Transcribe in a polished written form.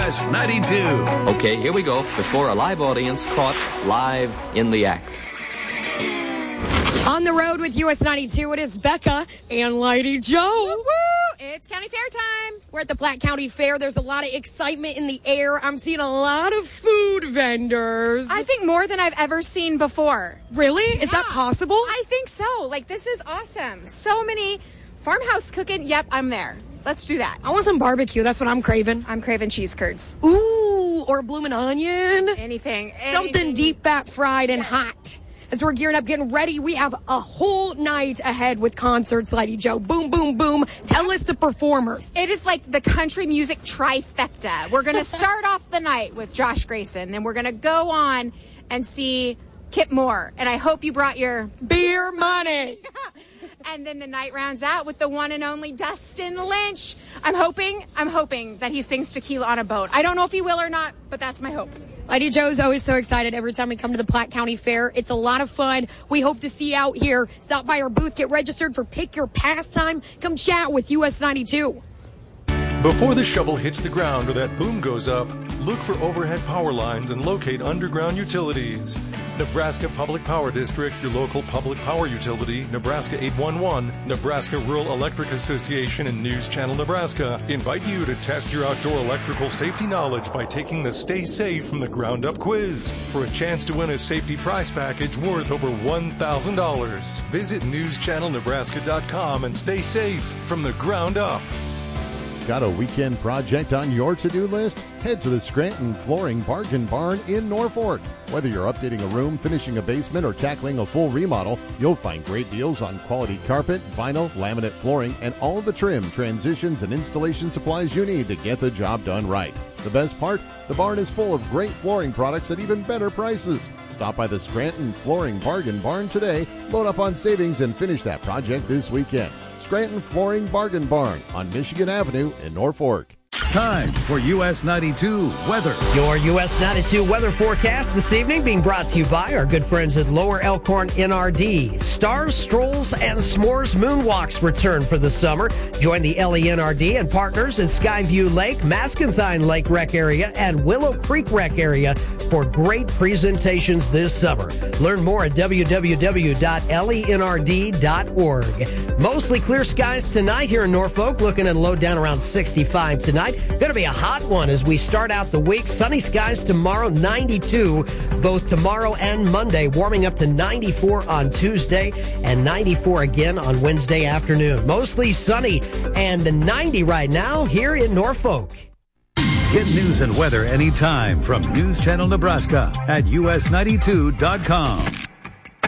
US 92. Okay, here we go. Before a live audience caught live in the act. On the road with US 92, it is Becca and Lady Joe. Woo-woo! It's County Fair time. We're at the Platte County Fair. There's a lot of excitement in the air. I'm seeing a lot of food vendors. I think more than I've ever seen before. Really? Is that possible? I think so. Like, this is awesome. So many farmhouse cooking. Yep, I'm there. Let's do that. I want some barbecue. That's what I'm craving. I'm craving cheese curds. Ooh, or a bloomin' onion. Anything. Something deep fat fried and hot. As we're gearing up, getting ready, we have a whole night ahead with concerts, Lady Joe. Boom, boom, boom. Tell us the performers. It is like the country music trifecta. We're going to start off the night with Josh Grayson. Then we're going to go on and see Kip Moore. And I hope you brought your beer money. And then the night rounds out with the one and only Dustin Lynch. I'm hoping that he sings Tequila on a Boat. I don't know if he will or not, but that's my hope. Lady Joe's always so excited every time we come to the Platte County Fair. It's a lot of fun. We hope to see you out here. Stop by our booth, get registered for Pick Your Pastime. Come chat with US 92. Before the shovel hits the ground or that boom goes up, look for overhead power lines and locate underground utilities. Nebraska Public Power District, your local public power utility, Nebraska 811, Nebraska Rural Electric Association, and News Channel Nebraska invite you to test your outdoor electrical safety knowledge by taking the Stay Safe from the Ground Up quiz for a chance to win a safety prize package worth over $1,000. Visit newschannelnebraska.com and stay safe from the ground up. Got a weekend project on your to-do list? Head to the Scranton Flooring Bargain Barn in Norfolk. Whether you're updating a room, finishing a basement, or tackling a full remodel, you'll find great deals on quality carpet, vinyl, laminate flooring, and all of the trim, transitions, and installation supplies you need to get the job done right. The best part? The barn is full of great flooring products at even better prices. Stop by the Scranton Flooring Bargain Barn today, load up on savings, and finish that project this weekend. Scranton Flooring Bargain Barn on Michigan Avenue in Norfolk. Time for US 92 weather. Your US 92 weather forecast this evening being brought to you by our good friends at Lower Elkhorn NRD. Stars, strolls, and s'mores moonwalks return for the summer. Join the LENRD and partners at Skyview Lake, Masconthine Lake Rec Area, and Willow Creek Rec Area for great presentations this summer. Learn more at www.lenrd.org. Mostly clear skies tonight here in Norfolk, looking at a low down around 65 tonight. Going to be a hot one as we start out the week. Sunny skies tomorrow, 92 both tomorrow and Monday, warming up to 94 on Tuesday and 94 again on Wednesday afternoon. Mostly sunny and 90 right now here in Norfolk. Get news and weather anytime from News Channel Nebraska at us92.com.